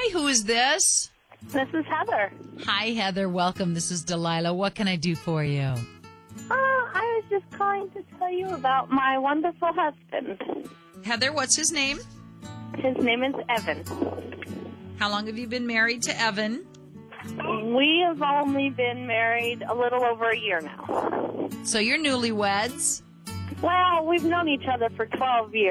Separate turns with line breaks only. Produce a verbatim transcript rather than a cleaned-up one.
Hi, who is this?
This is Heather.
Hi, Heather. Welcome. This is Delilah. What can I do for you?
Uh, I was just calling to tell you about my wonderful husband.
Heather, what's his name?
His name is Evan.
How long have you been married to Evan?
We have only been married a little over a year now.
So you're newlyweds.
Well, we've known each other for twelve years.